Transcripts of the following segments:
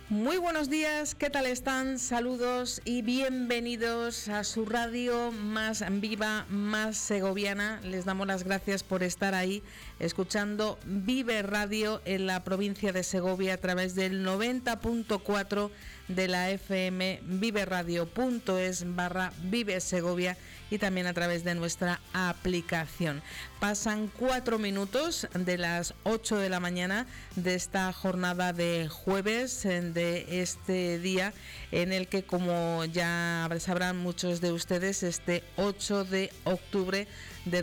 Muy buenos días, ¿qué tal están? Saludos y bienvenidos a su radio más viva, más segoviana. Les damos las gracias por estar ahí escuchando Vive Radio en la provincia de Segovia a través del 90.4 de la FM, viveradio.es/Vive Segovia y también a través de nuestra aplicación. Pasan 4 minutos de las 8 de la mañana de esta jornada de jueves, de este día en el que, como ya sabrán muchos de ustedes, este 8 de octubre de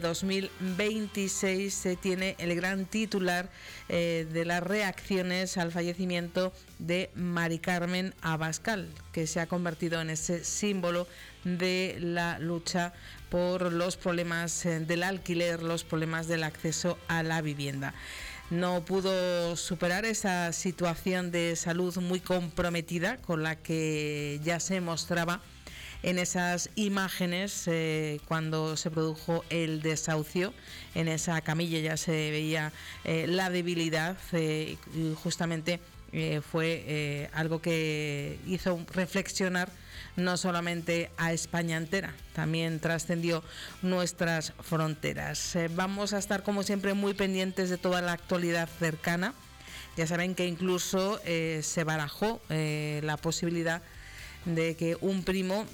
2026 se tiene el gran titular de las reacciones al fallecimiento de Mari Carmen Abascal, que se ha convertido en ese símbolo de la lucha por los problemas del alquiler, los problemas del acceso a la vivienda. No pudo superar esa situación de salud muy comprometida con la que ya se mostraba en esas imágenes cuando se produjo el desahucio. En esa camilla ya se veía la debilidad y justamente fue algo que hizo reflexionar no solamente a España entera, también trascendió nuestras fronteras. Vamos a estar, como siempre, muy pendientes de toda la actualidad cercana. Ya saben que incluso se barajó la posibilidad de que un primo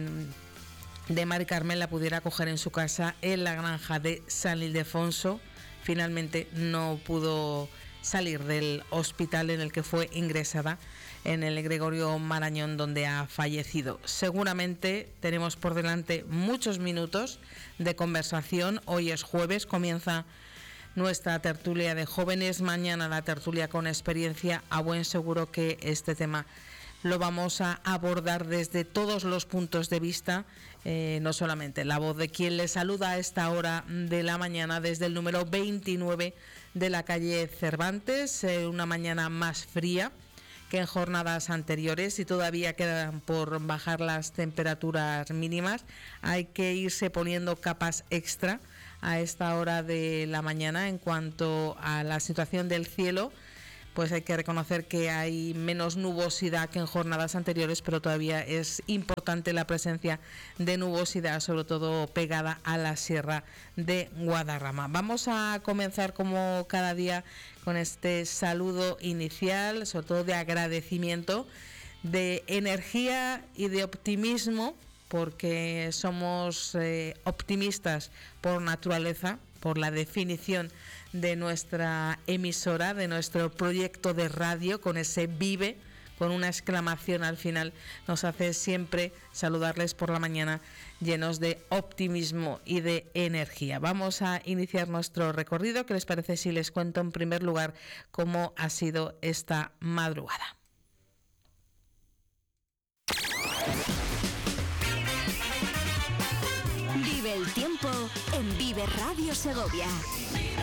de Mari Carmen la pudiera acoger en su casa en la granja de San Ildefonso. Finalmente no pudo salir del hospital en el que fue ingresada, en el Gregorio Marañón, donde ha fallecido. Seguramente tenemos por delante muchos minutos de conversación. Hoy es jueves, comienza nuestra tertulia de jóvenes, mañana la tertulia con experiencia. A buen seguro que este tema lo vamos a abordar desde todos los puntos de vista, no solamente la voz de quien le saluda a esta hora de la mañana desde el número 29 de la calle Cervantes, una mañana más fría que en jornadas anteriores y todavía quedan por bajar las temperaturas mínimas. Hay que irse poniendo capas extra a esta hora de la mañana. En cuanto a la situación del cielo, pues hay que reconocer que hay menos nubosidad que en jornadas anteriores, pero todavía es importante la presencia de nubosidad, sobre todo pegada a la sierra de Guadarrama. Vamos a comenzar, como cada día, con este saludo inicial, sobre todo de agradecimiento, de energía y de optimismo, porque somos optimistas por naturaleza, por la definición de nuestra emisora, de nuestro proyecto de radio, con ese Vive, con una exclamación al final, nos hace siempre saludarles por la mañana llenos de optimismo y de energía. Vamos a iniciar nuestro recorrido. ¿Qué les parece si les cuento en primer lugar cómo ha sido esta madrugada? Vive el tiempo en Vive Radio Segovia.